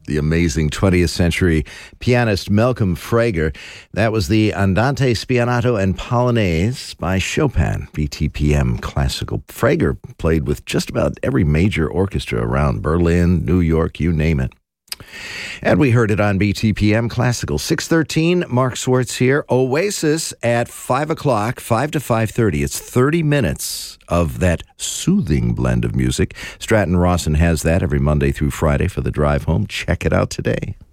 the amazing 20th century pianist Malcolm Frager. That was the Andante Spianato and Polonaise by Chopin, BTPM classical. Frager played with just about every major orchestra around Berlin, New York, you name it. And we heard it on BTPM Classical. 6:13, Mark Swartz here. Oasis at 5 o'clock, 5 to 5:30. It's 30 minutes of that soothing blend of music. Stratton Rawson has that every Monday through Friday for the drive home. Check it out today.